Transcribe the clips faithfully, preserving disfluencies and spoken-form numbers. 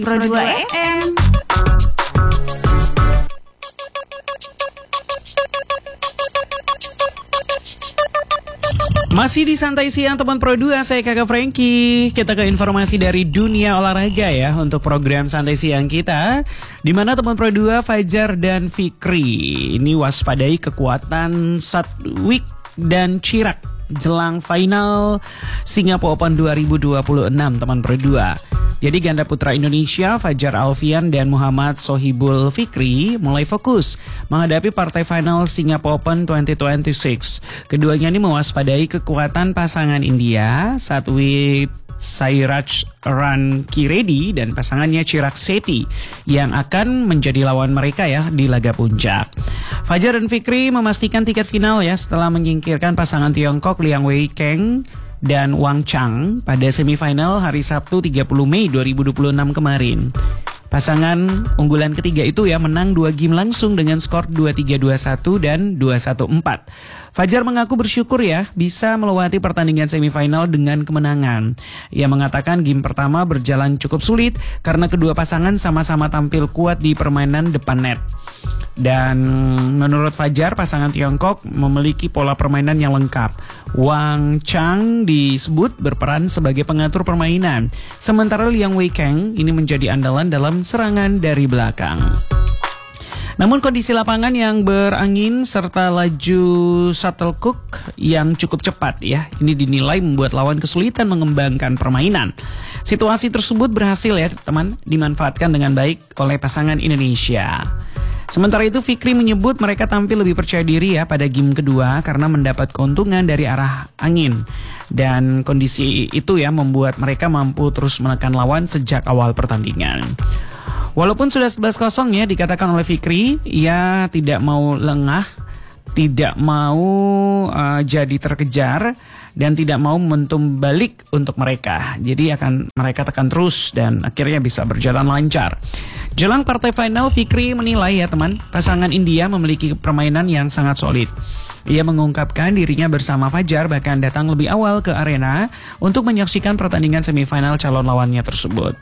Pro dua F M. Masih di Santai Siang teman Pro dua, saya Kakak Frankie. Kita ke informasi dari dunia olahraga ya untuk program Santai Siang kita, di mana teman Pro dua Fajar dan Fikri ini waspadai kekuatan Satwik dan Chirac jelang final Singapore Open dua ribu dua puluh enam teman Pro dua. Jadi ganda putra Indonesia Fajar Alfian dan Muhammad Sohibul Fikri mulai fokus menghadapi partai final Singapore Open dua ribu dua puluh enam. Keduanya ini mewaspadai kekuatan pasangan India Satwik Sairaj Rankiredi dan pasangannya Chirag Sethi yang akan menjadi lawan mereka ya di laga puncak. Fajar dan Fikri memastikan tiket final ya setelah menyingkirkan pasangan Tiongkok Liang Weikeng dan Wang Chang pada semifinal hari Sabtu tiga puluh Mei dua ribu dua puluh enam kemarin. Pasangan unggulan ketiga itu ya menang dua game langsung dengan skor dua tiga dua satu dan dua satu empat. Fajar mengaku bersyukur ya bisa melewati pertandingan semifinal dengan kemenangan. Ia mengatakan game pertama berjalan cukup sulit karena kedua pasangan sama-sama tampil kuat di permainan depan net. Dan menurut Fajar, pasangan Tiongkok memiliki pola permainan yang lengkap. Wang Chang disebut berperan sebagai pengatur permainan, sementara Liang Weikeng ini menjadi andalan dalam serangan dari belakang. Namun kondisi lapangan yang berangin serta laju shuttlecock yang cukup cepat ya, ini dinilai membuat lawan kesulitan mengembangkan permainan. Situasi tersebut berhasil ya teman, dimanfaatkan dengan baik oleh pasangan Indonesia. Sementara itu Fikri menyebut mereka tampil lebih percaya diri ya pada game kedua karena mendapat keuntungan dari arah angin. Dan kondisi itu ya membuat mereka mampu terus menekan lawan sejak awal pertandingan. Walaupun sudah sebelas kosong ya dikatakan oleh Fikri, ia tidak mau lengah, tidak mau uh, jadi terkejar dan tidak mau momentum balik untuk mereka. Jadi akan mereka tekan terus dan akhirnya bisa berjalan lancar. Jelang partai final, Fikri menilai ya teman, pasangan India memiliki permainan yang sangat solid. Ia mengungkapkan dirinya bersama Fajar bahkan datang lebih awal ke arena untuk menyaksikan pertandingan semifinal calon lawannya tersebut.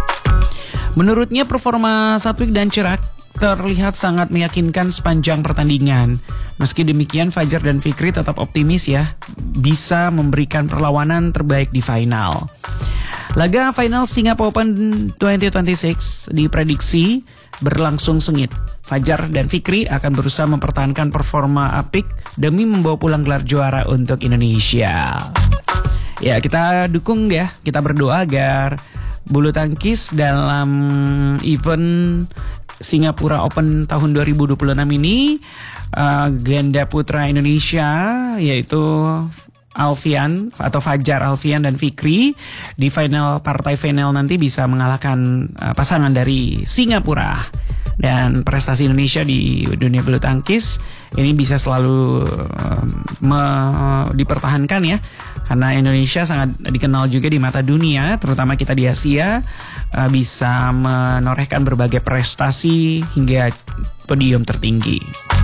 Menurutnya performa Satwik dan Chirac terlihat sangat meyakinkan sepanjang pertandingan. Meski demikian Fajar dan Fikri tetap optimis ya bisa memberikan perlawanan terbaik di final. Laga final Singapore Open dua ribu dua puluh enam diprediksi berlangsung sengit. Fajar dan Fikri akan berusaha mempertahankan performa apik demi membawa pulang gelar juara untuk Indonesia. Ya kita dukung ya, kita berdoa agar bulu tangkis dalam event Singapura Open tahun dua ribu dua puluh enam ini uh, ganda putra Indonesia yaitu Alfian atau Fajar Alfian dan Fikri di final partai final nanti bisa mengalahkan uh, pasangan dari Singapura. Dan prestasi Indonesia di dunia bulu tangkis ini bisa selalu uh, me- dipertahankan ya, karena Indonesia sangat dikenal juga di mata dunia, terutama kita di Asia, uh, bisa menorehkan berbagai prestasi hingga podium tertinggi.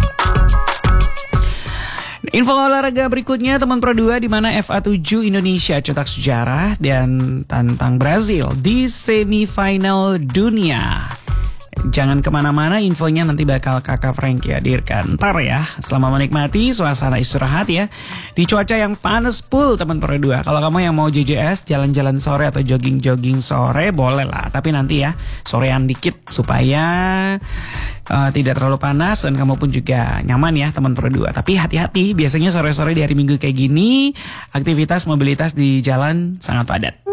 Info olahraga berikutnya teman Pro dua, di mana F A tujuh Indonesia cetak sejarah dan tantang Brazil di semifinal dunia. Jangan kemana-mana, infonya nanti bakal Kakak Frankie hadirkan. Ntar ya, selamat menikmati suasana istirahat ya di cuaca yang panas full teman Pro dua. Kalau kamu yang mau J J S, jalan-jalan sore atau jogging-jogging sore boleh lah, tapi nanti ya sorean dikit supaya uh, tidak terlalu panas dan kamu pun juga nyaman ya teman Pro dua. Tapi hati-hati, biasanya sore-sore di hari Minggu kayak gini aktivitas mobilitas di jalan sangat padat.